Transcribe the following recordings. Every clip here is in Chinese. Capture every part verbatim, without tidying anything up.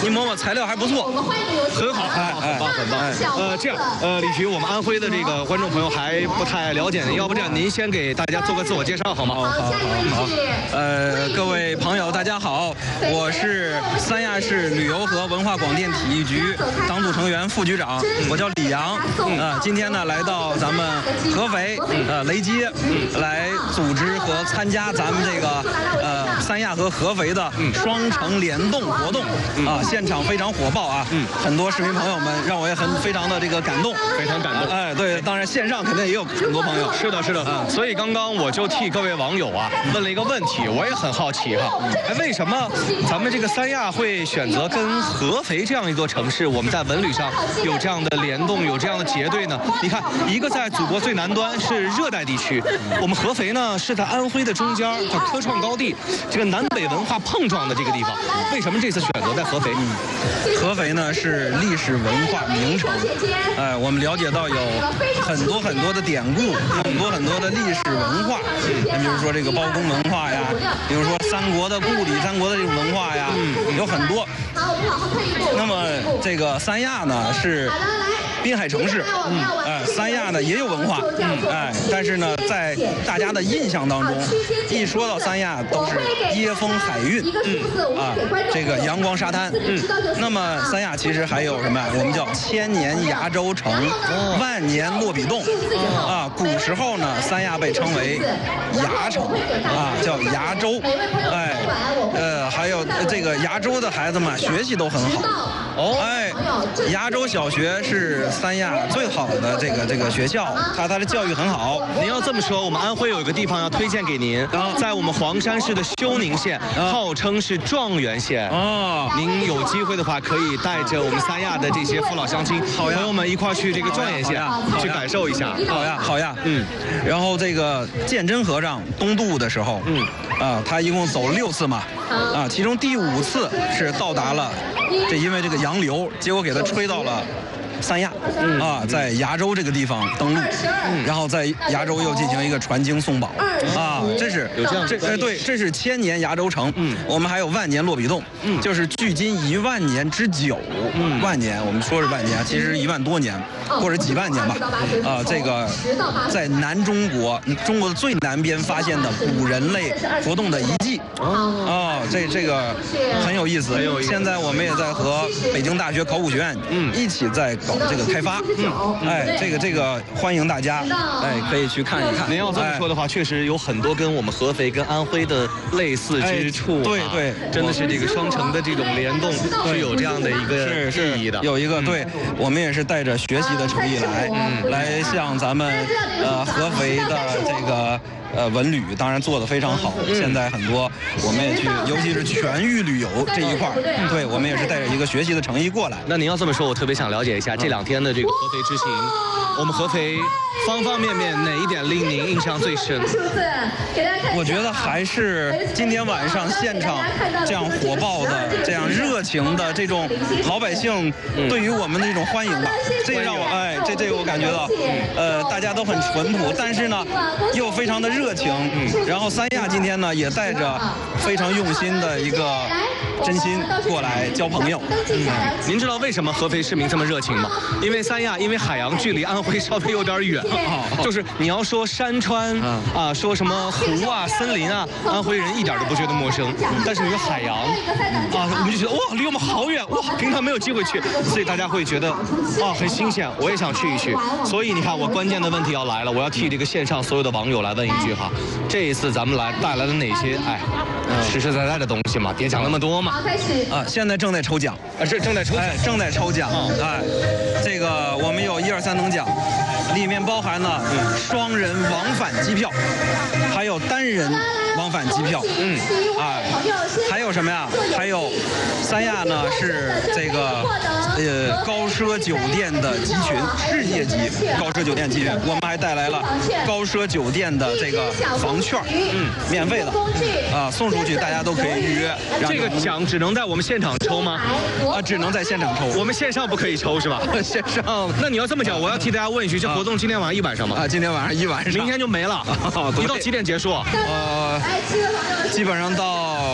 你摸摸材料还不错， 很好， 哎很棒，很棒。呃，这样，呃，李局，我们安徽的这个观众朋友还不太了解您，要不这样，您先给大家做个自我介绍好吗？ 好，好，好。呃，各位朋友，大家好，我是三亚市旅游和文化广电体育局党组成员、副局长，我叫李阳。啊，今天呢来到咱们合肥呃雷街，来组织和参加咱们这个呃三亚和合肥的双城联动活动啊，现场非常火爆啊，嗯，很多市民朋友们让我也很非常的这个感动， 非常感动。 哎，对，当然线上肯定也有很多朋友。 是的，是的，嗯，所以刚刚我就替各位网友啊问了一个问题，我也很好奇哈，哎，为什么咱们这个三亚会选择跟合肥这样一座城市，我们在文旅上有这样的联动，有这样的结对呢？你看，一个在祖国最南端是热带地区，我们合肥呢是在安徽的中间，叫科创高地，这个南北文化碰撞的这个地方，为什么这次选择在合肥？ 合肥呢是历史文化名城，哎，我们了解到有很多很多的典故，很多很多的历史文化，你比如说这个包公文化呀，比如说三国的故里、三国的这种文化呀，有很多。那么这个三亚呢是滨海城市，嗯，哎，三亚呢也有文化，嗯，哎，但是呢，在大家的印象当中，一说到三亚都是椰风海韵，嗯，啊，这个阳光沙滩，嗯，那么三亚其实还有什么呀？我们叫千年崖州城，万年落笔洞，啊，古时候呢，三亚被称为崖城，啊，叫崖州，哎，呃，还有这个崖州的孩子们学习都很好，哦，哎，崖州小学是三亚最好的这个这个学校，它它的教育很好。 您要这么说，我们安徽有一个地方要推荐给您，在我们黄山市的休宁县，号称是状元县。哦，您有机会的话，可以带着我们三亚的这些父老乡亲朋友们一块去这个状元县去感受一下。 好呀，好呀，嗯。然后这个鉴真和尚东渡的时候，嗯，啊，他一共走六次嘛，啊，其中第五次是到达了，这因为这个洋流，结果给他吹到了三亚，嗯、啊，在崖州这个地方登陆，嗯、然后在崖州又进行一个传经送宝，啊，这是有这样这呃对，这是千年崖州城，嗯，我们还有万年落笔洞，嗯，就是距今一万年之久，嗯，万年我们说是万年，其实一万多年或者几万年吧，啊，这个在南中国中国的最南边发现的古人类活动的遗迹，啊，这这个很有意思，很有意思。现在我们也在和北京大学考古学院，嗯，一起在搞这个开发，嗯，哎，这个这个欢迎大家，哎，可以去看一看。 您要这么说的话，确实有很多跟我们合肥跟安徽的类似之处， 对对， 真的是这个双城的这种联动是有这样的一个意义的。 有一个，对我们也是带着学习的诚意来，嗯，来向咱们呃合肥的这个。呃，文旅当然做得非常好，嗯、现在很多我们也去，尤其是全域旅游这一块儿，嗯、对我们也是带着一个学习的诚意过来。 那您要这么说，我特别想了解一下这两天的这个合肥之行，我们合肥方方面面哪一点令您印象最深？ 我觉得还是今天晚上现场这样火爆的、这样热情的这种老百姓对于我们的这种欢迎吧，这让我哎，这这个我感觉到，呃，大家都很淳朴，但是呢，又非常的热。热情，嗯，然后三亚今天呢也带着非常用心的一个真心过来交朋友。 嗯，您知道为什么合肥市民这么热情吗？因为三亚因为海洋距离安徽稍微有点远，哦，就是你要说山川啊，说什么湖啊、森林啊，安徽人一点都不觉得陌生。但是你说海洋啊，我们就觉得哇，离我们好远哇，平常没有机会去，所以大家会觉得啊很新鲜，我也想去一去。所以你看，我关键的问题要来了，我要替这个线上所有的网友来问一句。这一次咱们来带来了哪些哎实实在在的东西嘛？别讲那么多嘛。 啊，现在正在抽奖啊，是正在抽奖， 哎，正在抽奖。哎，这个我们有一二三等奖，里面包含了双人往返机票，还有单人往返机票。嗯，哎，还有什么呀？还有三亚呢是这个呃高奢酒店的集群，世界级高奢酒店集群。我们还带来了高奢酒店的这个房券，嗯，免费的，啊，送出去大家都可以预约。 这个奖只能在我们现场抽吗？ 啊，只能在现场抽， 我们线上不可以抽是吧？ 线上， 那你要这么讲，我要替大家问一句，这活动今天晚上一晚上吗？ 啊，今天晚上一晚上， 明天就没了。你到几点结束？ 呃，基本上到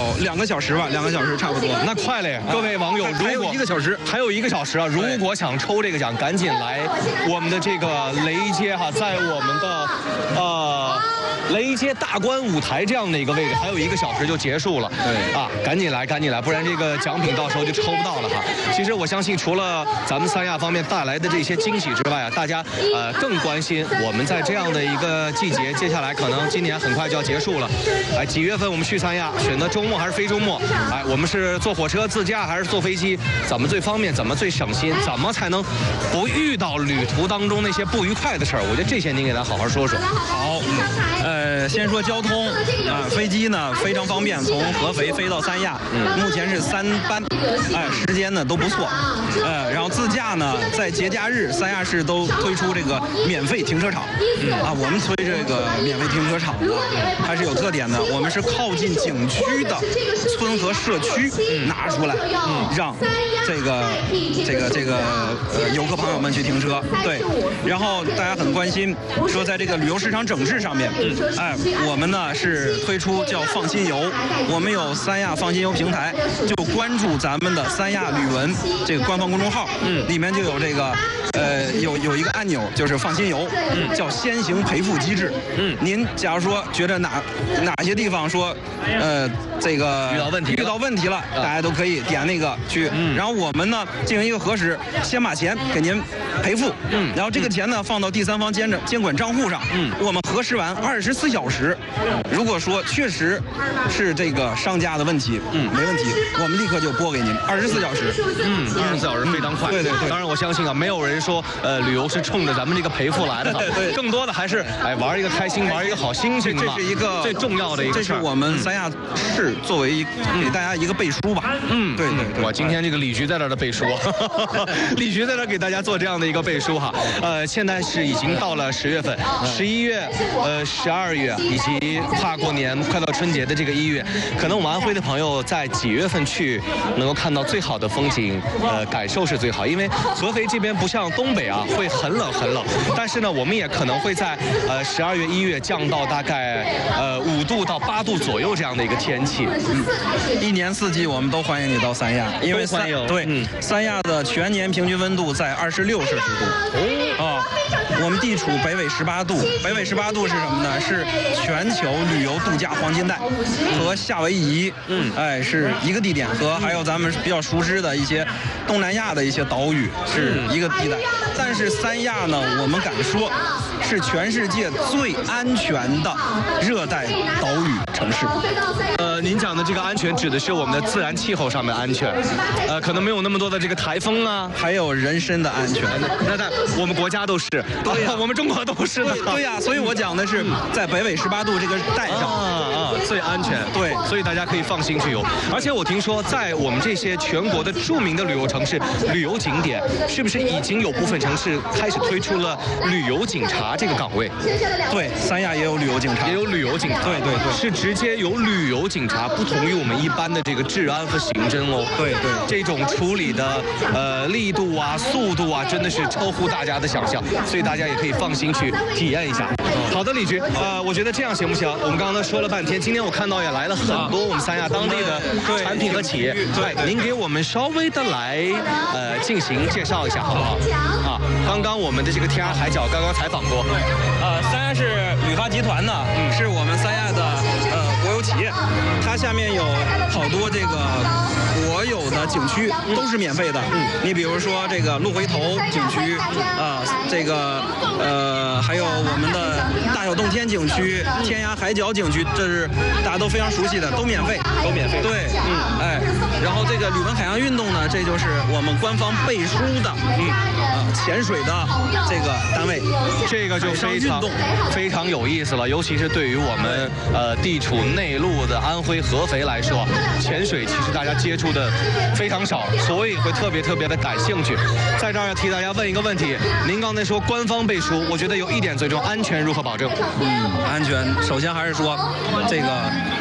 两个小时吧，两个小时差不多。 那快了呀！各位网友，如果还有一个小时， 还有一个小时啊！如果想抽这个奖，赶紧来我们的这个雷街哈，在我们的呃。雷街大观舞台这样的一个位置，还有一个小时就结束了。 对啊，赶紧来，赶紧来，不然这个奖品到时候就抽不到了哈。其实我相信，除了咱们三亚方面带来的这些惊喜之外啊，大家呃更关心我们在这样的一个季节，接下来可能今年很快就要结束了。哎，几月份我们去三亚？选择周末还是非周末？哎，我们是坐火车自驾还是坐飞机？怎么最方便？怎么最省心？怎么才能不遇到旅途当中那些不愉快的事儿？我觉得这些您给咱好好说说。 好，呃，先说交通啊，飞机呢非常方便，从合肥飞到三亚，嗯，目前是三班，哎、呃，时间呢都不错，呃，然后自驾呢，在节假日三亚市都推出这个免费停车场，嗯啊，我们推这个免费停车场呢，还是有特点的，我们是靠近景区的村和社区拿出来，嗯，让这个这个这个呃游客朋友们去停车，对，然后大家很关心，说在这个旅游市场整治上面，嗯，哎，我们呢是推出叫放心游，我们有三亚放心游平台，就关注咱们的三亚旅文这个官方公众号，嗯，里面就有这个呃有有一个按钮，就是放心游，嗯，叫先行赔付机制，嗯，您假如说觉得哪哪些地方说呃这个遇到问题遇到问题了，大家都可以点那个去，嗯，然后我们呢进行一个核实，先把钱给您赔付，嗯，然后这个钱呢放到第三方监着监管账户上，嗯，我们核实完二十四小时，如果说确实是这个商家的问题，嗯，没问题，我们立刻就拨给您，二十四小时， 嗯，二十四小时非常快， 对对对。 当然我相信啊，没有人说呃旅游是冲着咱们这个赔付来的， 对对， 更多的还是哎玩一个开心，玩一个好心情嘛， 这是一个最重要的一个事儿。 这是我们三亚市作为一给大家一个背书吧，嗯，对对对。 我今天这个李局在这儿的背书，李局在这儿给大家做这样的一个背书哈。呃，现在是已经到了十月份，十一月、呃十二月以及跨过年、快到春节的这个一月，可能我们安徽的朋友在几月份去能够看到最好的风景，呃，感受是最好。因为合肥这边不像东北啊，会很冷很冷，但是呢，我们也可能会在呃十二月、一月降到大概呃五度到八度左右这样的一个天气。 嗯，一年四季我们都欢迎你到三亚，因为三对、嗯、三亚的全年平均温度在二十六摄氏度。哦啊，我们地处北纬十八度，北纬十八度是什么呢？是全球旅游度假黄金带，和夏威夷，嗯，哎，是一个地点，和还有咱们比较熟知的一些东南亚的一些岛屿是一个地带。但是三亚呢，我们敢说是全世界最安全的热带岛屿城市。 呃，您讲的这个安全指的是我们的自然气候上面的安全，呃，可能没有那么多的这个台风啊， 还有人身的安全。 那在我们国家都是， 对呀、 啊，我们中国都是的。 对呀、啊，所以我讲的是在北纬十八度这个带上啊啊最安全。 对， 所以大家可以放心去游。而且我听说，在我们这些全国的著名的旅游城市、旅游景点，是不是已经有部分城市开始推出了旅游警察这个岗位？ 对，三亚也有旅游警察， 也有旅游警察。 对对对， 是直接有旅游警察，不同于我们一般的这个治安和刑侦哦。 对对， 这种处理的呃力度啊、速度啊，真的是超乎大家的想象，所以大家也可以放心去体验一下。好的，李局，呃，我觉得这样行不行？我们刚刚说了半天，今天我看到也来了很多我们三亚当地的产品和企业，对，您给我们稍微的来呃进行介绍一下，好不好？啊，刚刚我们的这个天涯海角刚刚采访过， 呃，三亚市旅发集团呢，嗯，是我们三亚的呃国有企业，它下面有好多这个国有的景区都是免费的，嗯，你比如说这个鹿回头景区，啊、呃，这个呃还有我们的大小洞天景区、天涯海角景区，这是大家都非常熟悉的，都免费， 都免费。 对，嗯，哎，然后这个旅文海洋运动呢，这就是我们官方背书的，嗯，呃，潜水的这个单位， 这个就非常非常有意思了，尤其是对于我们呃地处内陆的安徽合肥来说，潜水其实大家接触的非常少，所以会特别特别的感兴趣。在这儿要替大家问一个问题，您刚才说官方背书，我觉得有一点最重，安全如何保证？ 嗯，安全首先还是说这个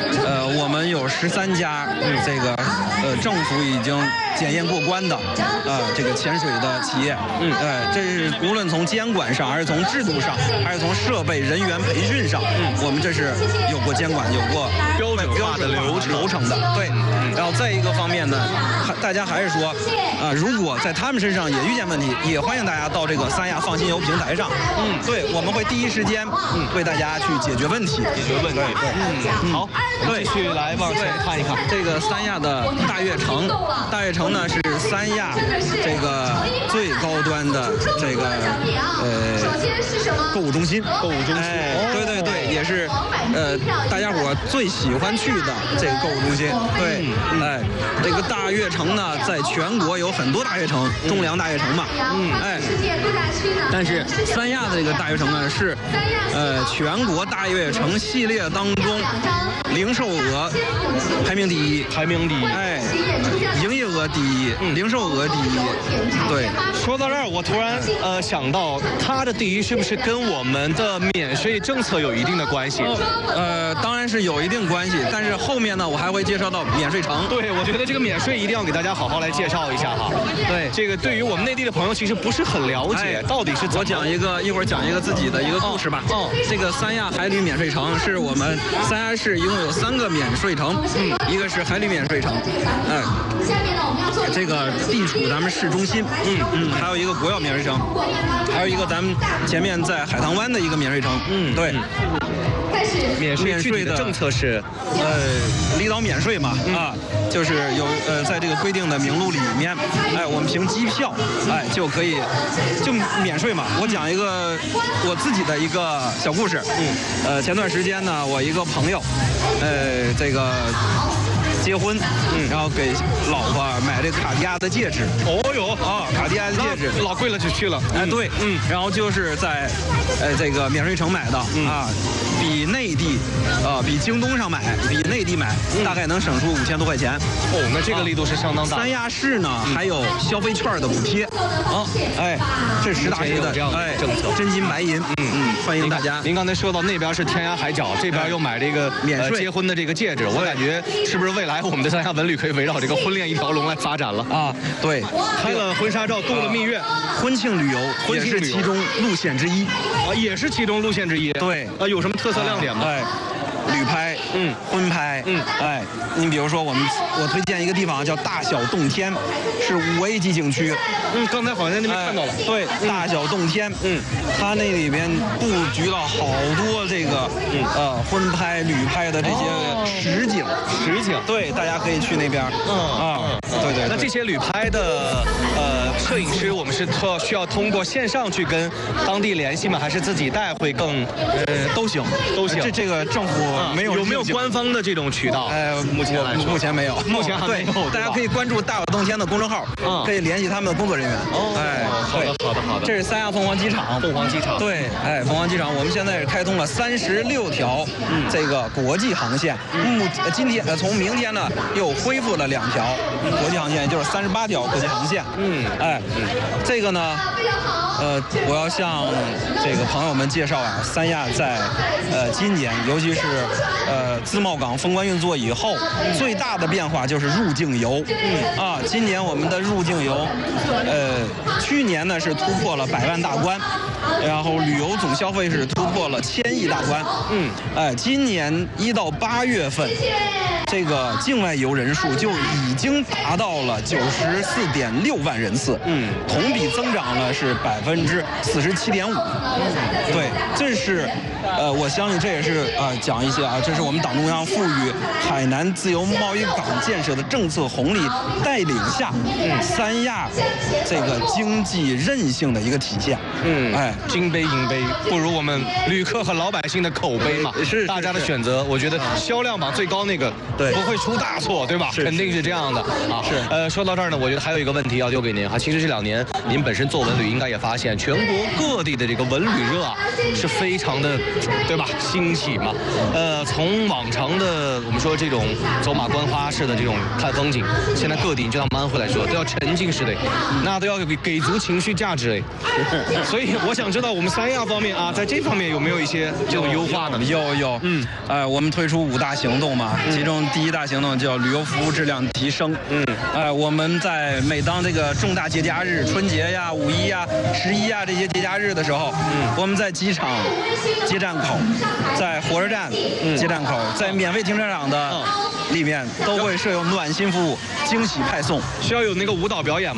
呃，我们有十三家这个呃政府已经检验过关的呃这个潜水的企业。嗯，哎，这是无论从监管上，还是从制度上，还是从设备人员培训上，嗯，我们这是有过监管、有过标准化的流程流程的。对，然后再一个方面呢，还大家还是说，啊、呃，如果在他们身上也遇见问题，也欢迎大家到这个三亚放心游平台上。嗯，对，我们会第一时间嗯为大家去解决问题， 解决问题。对，嗯，好，对，继续来往前看一看这个三亚的大悦城。大悦城呢是三亚这个最高端的这个呃购物中心， 购物中心， 哎，对对对，也是呃大家伙最喜欢去的这个购物中心。对，哎，这个大悦城呢，在全国有很多大悦城，中粮大悦城嘛，嗯，哎，但是三亚的这个大悦城呢是呃全国大悦城系列当中零售额排名第一， 排名第一， 哎，营业额第一，嗯，零售额第一。对， 说到这儿，我突然呃想到，它的第一是不是跟我们的免税政策有一定的关系？ 呃，当然是有一定关系，但是后面呢，我还会介绍到免税城。 对，我觉得这个免税一定要给大家好好来介绍一下哈。 对， 这个对于我们内地的朋友其实不是很了解，哎、到底是怎么。 我讲一个，一会儿讲一个自己的一个故事吧。哦，这个三亚海旅免税城是我们三亚市一共有三个免税城，嗯，一个是海旅免税城，嗯，这个地处咱们市中心，嗯嗯，还有一个国药免税城，还有一个咱们前面在海棠湾的一个免税城，嗯，对。 免税免税的政策是， 呃，离岛免税嘛，嗯、啊，就是有呃，在这个规定的名录里面，哎，我们凭机票，哎，就可以就免税嘛。我讲一个我自己的一个小故事，嗯，呃，前段时间呢，我一个朋友，呃，这个。结婚，嗯，然后给老婆买这卡地亚的戒指。 哦哟， 啊，卡地亚的戒指老贵了就去了。 哎，对，嗯，然后就是在，呃，这个免税城买的，嗯、啊，比内地，呃，比京东上买，比内地买，嗯、大概能省出五千多块钱。 哦，那这个力度是相当大。 三亚市呢、嗯、还有消费券的补贴，啊，哎，这实打实的， 哎，政策， 真金白银，嗯嗯，欢迎大家。 您刚才说到那边是天涯海角，这边又买这个免税、 呃、结婚的这个戒指，我感觉是不是未来我们的三亚文旅可以围绕这个婚恋一条龙来发展了啊？对， 拍了婚纱照，度了蜜月， 婚庆旅游也是其中路线之一啊，也是其中路线之一。 对， 呃，有什么特色亮点吗？ 哎，旅拍，嗯，婚拍，嗯，哎，你比如说我们，我推荐一个地方叫大小洞天，是五 A 级景区。 嗯，刚才好像那边看到了。 哎、对，嗯、大小洞天，嗯，它那里边布局了好多这个，嗯，呃，婚拍、旅拍的这些实景，哦、 实景。 对，大家可以去那边。嗯啊，嗯对, 对对。 那这些旅拍的呃摄影师，我们是特需要通过线上去跟当地联系吗？还是自己带会更？ 呃，都行， 都行。 这这个政府没有、 嗯、有没有官方的这种渠道？ 呃，目前目前没有， 目前还没有。 对，大家可以关注大小洞天的公众号，嗯，可以联系他们的工作人员。 哦，哎，好的，好的，好的。 这是三亚凤凰机场， 凤凰机场。 对，哎，凤凰机场，我们现在是开通了三十六条这个国际航线。目今天呃，从明天呢又恢复了两条国际航线，也就是三十八条国际航线。嗯，哎，这个呢。呃，我要向这个朋友们介绍啊，三亚在呃今年，尤其是呃自贸港封关运作以后，最大的变化就是入境游。嗯啊，今年我们的入境游，呃，去年呢是突破了百万大关，然后旅游总消费是突破了千亿大关。嗯，哎，今年一到八月份。这个境外游人数就已经达到了九十四点六万人次，嗯，同比增长了是百分之四十七点五，对，这是，呃，我相信这也是呃讲一些啊，这是我们党中央赋予海南自由贸易港建设的政策红利带领下，嗯，三亚这个经济韧性的一个体现， 嗯，哎，金杯银杯不如我们旅客和老百姓的口碑嘛， 是大家的选择，我觉得销量榜最高那个。 对， 不会出大错，对吧？肯定是这样的啊。 是， 呃，说到这儿呢，我觉得还有一个问题要丢给您哈。其实这两年您本身做文旅，应该也发现全国各地的这个文旅热啊，是非常的对吧？兴起嘛，呃，从往常的我们说这种走马观花式的这种看风景，现在各地就拿我们安徽来说，都要沉浸式的，那都要给给足情绪价值哎。所以我想知道我们三亚方面啊，在这方面有没有一些这种优化呢？ 有有，嗯，呃，我们推出五大行动嘛，其中第一大行动叫旅游服务质量提升，嗯，呃，我们在每当这个重大节假日，春节呀、五一呀、十一呀这些节假日的时候，嗯，我们在机场接站口，在火车站接站口，在免费停车场的里面都会设有暖心服务、惊喜派送， 需要有那个舞蹈表演吗？